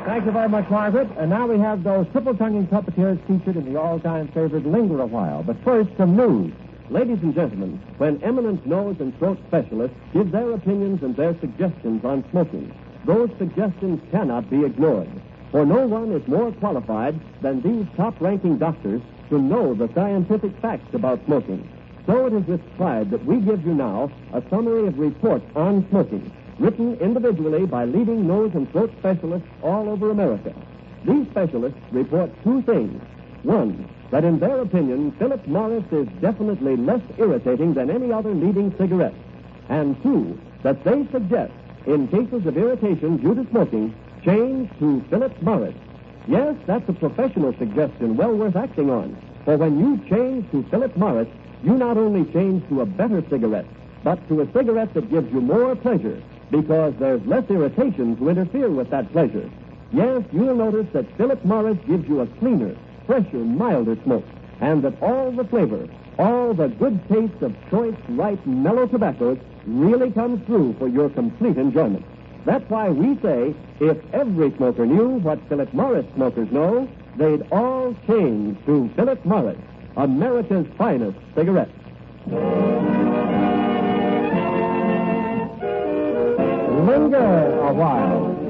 Thank you very much, Margaret. And now we have those triple-tonguing puppeteers featured in the all-time favorite Linger a While. But first, some news. Ladies and gentlemen, when eminent nose and throat specialists give their opinions and their suggestions on smoking, those suggestions cannot be ignored. For no one is more qualified than these top-ranking doctors to know the scientific facts about smoking. So it is with pride that we give you now a summary of reports on smoking, written individually by leading nose and throat specialists all over America. These specialists report two things. One, that in their opinion, Philip Morris is definitely less irritating than any other leading cigarette. And two, that they suggest, in cases of irritation due to smoking, change to Philip Morris. Yes, that's a professional suggestion well worth acting on. For when you change to Philip Morris, you not only change to a better cigarette, but to a cigarette that gives you more pleasure, because there's less irritation to interfere with that pleasure. Yes, you'll notice that Philip Morris gives you a cleaner, fresher, milder smoke, and that all the flavor, all the good taste of choice, ripe, mellow tobaccos really comes through for your complete enjoyment. That's why we say, if every smoker knew what Philip Morris smokers know, they'd all change to Philip Morris, America's finest cigarette. Linger a While.